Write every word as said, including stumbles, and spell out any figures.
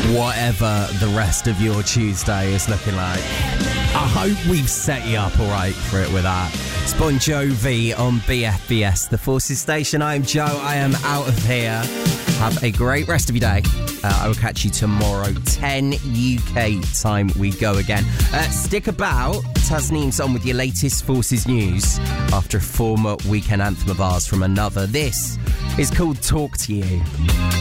whatever the rest of your Tuesday is looking like. I hope we've set you up all right for it with that. It's Bon Jovi on B F B S, the Forces Station. I'm Joe. I am out of here. Have a great rest of your day. Uh, I will catch you tomorrow, ten U K time. We go again. Uh, stick about. Tasneem's on with your latest Forces news after a former weekend anthem of ours from another. This is called Talk to You.